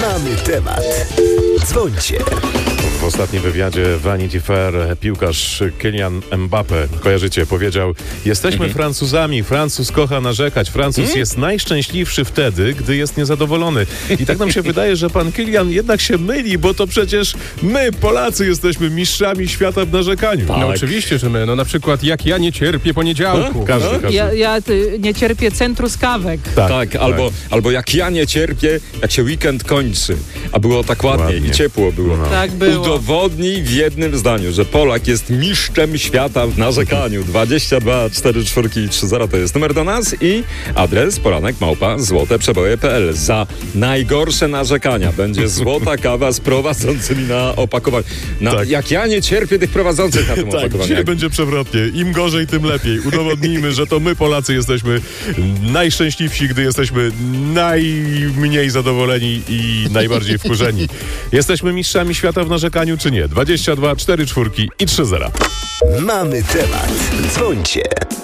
Mamy temat. Dzwońcie. W ostatnim wywiadzie Vanity Fair piłkarz Kylian Mbappé, kojarzycie, powiedział: jesteśmy Francuzami, Francuz kocha narzekać, Francuz jest najszczęśliwszy wtedy, gdy jest niezadowolony. I tak nam się wydaje, że pan Kylian jednak się myli, bo to przecież my, Polacy, jesteśmy mistrzami świata w narzekaniu. No oczywiście, że my. No na przykład jak ja nie cierpię poniedziałku. Każdy. Ja nie cierpię centruskawek. Tak, albo jak ja nie cierpię, jak się weekend kończy, a było tak ładnie i ciepło było. Tak było. Udowodnij w jednym zdaniu, że Polak jest mistrzem świata w narzekaniu. 22 44 30 to jest numer do nas i adres poranek@złoteprzeboje.pl. Za najgorsze narzekania będzie złota kawa z prowadzącymi na opakowaniu. Jak ja nie cierpię tych prowadzących na tym opakowaniu. Dzisiaj będzie przewrotnie. Im gorzej, tym lepiej. Udowodnijmy, że to my, Polacy, jesteśmy najszczęśliwsi, gdy jesteśmy najmniej zadowoleni i najbardziej wkurzeni. Jesteśmy mistrzami świata w narzekaniu, czy nie? 22 44 i 30. Mamy temat. Dzwońcie.